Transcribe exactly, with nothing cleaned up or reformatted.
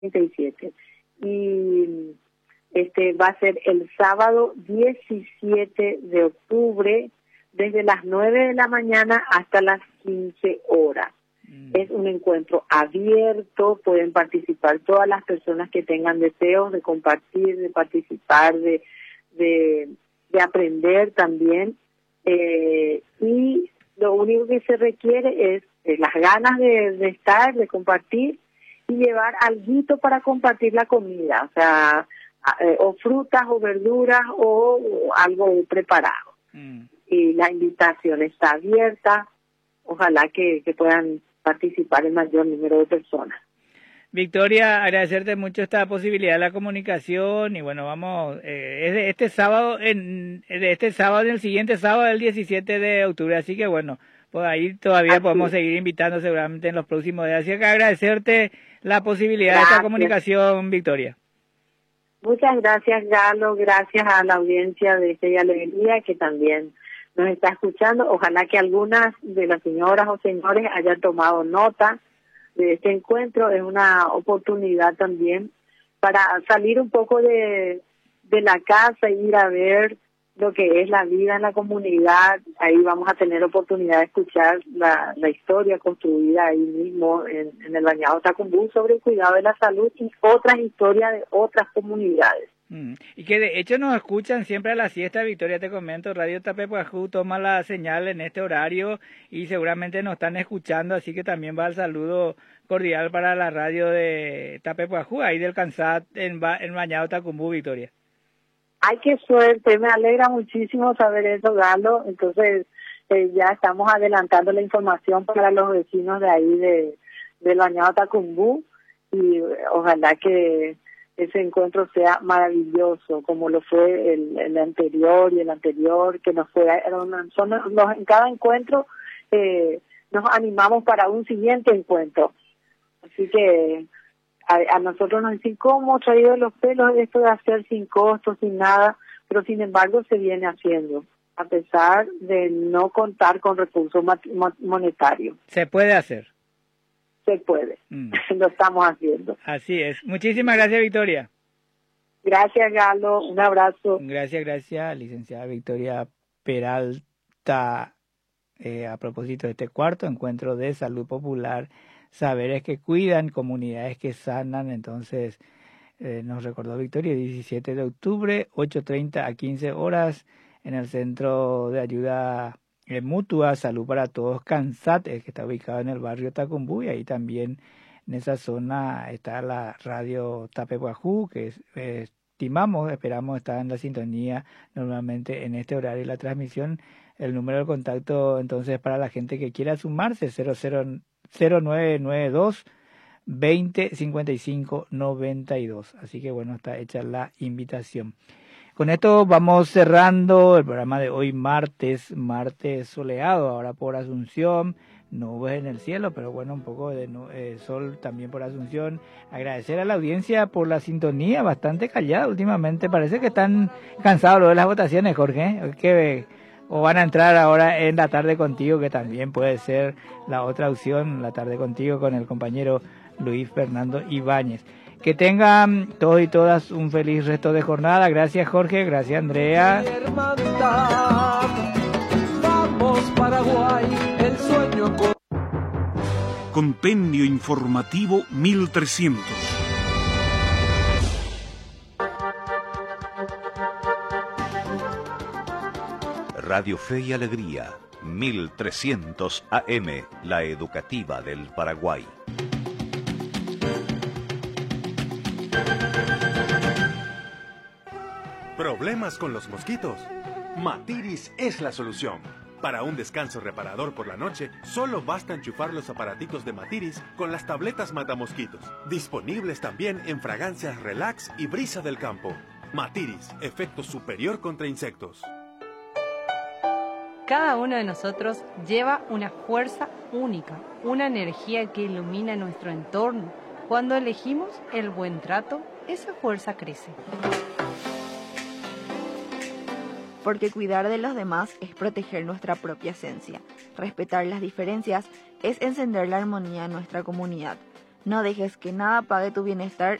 treinta y siete. Y este va a ser el sábado diecisiete de octubre, desde las nueve de la mañana hasta las quince horas. Mm. Es un encuentro abierto, pueden participar todas las personas que tengan deseos de compartir, de participar, de, de, de aprender también. Eh, y lo único que se requiere es, es las ganas de, de estar, de compartir, y llevar alguito para compartir la comida, o sea, eh, o frutas o verduras o, o algo preparado. Mm. Y la invitación está abierta, ojalá que, que puedan participar el mayor número de personas. Victoria, agradecerte mucho esta posibilidad de la comunicación y bueno, vamos, eh, es de este sábado, en, de este sábado, en el siguiente sábado, el diecisiete de octubre, así que bueno, pues ahí todavía así podemos seguir invitando seguramente en los próximos días, así que agradecerte la posibilidad gracias. de esta comunicación, Victoria. Muchas gracias, Galo, gracias a la audiencia de Fe y Alegría que también nos está escuchando. Ojalá que algunas de las señoras o señores hayan tomado nota de este encuentro. Es una oportunidad también para salir un poco de, de la casa e ir a ver lo que es la vida en la comunidad. Ahí vamos a tener oportunidad de escuchar la, la historia construida ahí mismo en, en el Bañado Tacumbú sobre el cuidado de la salud y otras historias de otras comunidades. Mm. Y que de hecho nos escuchan siempre a la siesta, Victoria, te comento, Radio Tapepuajú toma la señal en este horario y seguramente nos están escuchando, así que también va el saludo cordial para la radio de Tapepuajú, ahí del Cansat en, ba en Bañado Tacumbú, Victoria. Ay, qué suerte, me alegra muchísimo saber eso, Galo. Entonces eh, ya estamos adelantando la información para los vecinos de ahí de del Bañado Tacumbú y eh, ojalá que ese encuentro sea maravilloso, como lo fue el, el anterior y el anterior, que nos fue, son los, en cada encuentro eh, nos animamos para un siguiente encuentro. Así que a, a nosotros nos dicen, ¿cómo traído los pelos esto de hacer sin costo, sin nada? Pero sin embargo se viene haciendo, a pesar de no contar con recursos monetarios. Se puede hacer. Se puede, mm. Lo estamos haciendo. Así es. Muchísimas gracias, Victoria. Gracias, Galo. Un abrazo. Gracias, gracias, licenciada Victoria Peralta. Eh, a propósito de este cuarto encuentro de salud popular, saberes que cuidan, comunidades que sanan. Entonces, eh, nos recordó Victoria, diecisiete de octubre, ocho treinta a quince horas, en el Centro de Ayuda Mutua, Salud para Todos, Cansat, que está ubicado en el barrio Tacumbú, y ahí también en esa zona está la radio Tapepuajú, que es, eh, estimamos, esperamos estar en la sintonía normalmente en este horario de la transmisión. El número de contacto entonces para la gente que quiera sumarse, cero nueve nueve dos, veinte, cincuenta y cinco, noventa y dos. Así que bueno, está hecha la invitación. Con esto vamos cerrando el programa de hoy, martes, martes soleado, ahora por Asunción, nubes en el cielo, pero bueno, un poco de eh, sol también por Asunción. Agradecer a la audiencia por la sintonía, bastante callada últimamente, parece que están cansados de las votaciones, Jorge, que o van a entrar ahora en La Tarde Contigo, que también puede ser la otra opción, La Tarde Contigo con el compañero Luis Fernando Ibáñez. Que tengan todos y todas un feliz resto de jornada. Gracias, Jorge. Gracias, Andrea. Vamos, Paraguay, el sueño. Compendio informativo mil trescientos. Radio Fe y Alegría, mil trescientos A M, la educativa del Paraguay. ¿Problemas con los mosquitos? Matiris es la solución. Para un descanso reparador por la noche, solo basta enchufar los aparatitos de Matiris con las tabletas matamosquitos. Disponibles también en fragancias Relax y Brisa del Campo. Matiris, efecto superior contra insectos. Cada uno de nosotros lleva una fuerza única, una energía que ilumina nuestro entorno. Cuando elegimos el buen trato, esa fuerza crece. Porque cuidar de los demás es proteger nuestra propia esencia. Respetar las diferencias es encender la armonía en nuestra comunidad. No dejes que nada pague tu bienestar